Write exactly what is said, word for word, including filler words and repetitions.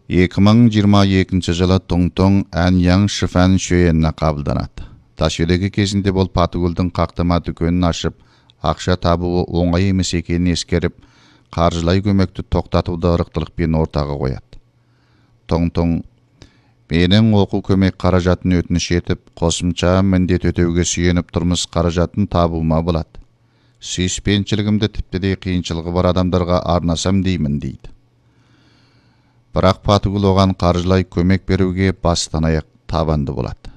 эки миң жыйырма экинчи жылы Тоңтоң Әньяң Шифан шөйеніне қабылданады. Ташөдегі кезінде бол Патыгүлдің қақтама дүкенін ашып, ақша табуы оңай емес екенін ескеріп, қаржылай көмекті тоқтатуды ырықтылықпен ортаға қояды. Тоңтоң менің оқу көмек қаражатын өтініш етіп, қосымша міндет өтеуге сүйеніп тұрмыс қаражатын табуыма болады. Сүйіспеншілігімді тіпті де қиыншылығы бар адамдарға арнасам деймін дейді. Бірақ Патыгүл оған қаржылай көмек беруге бастан аяқ табанды болады.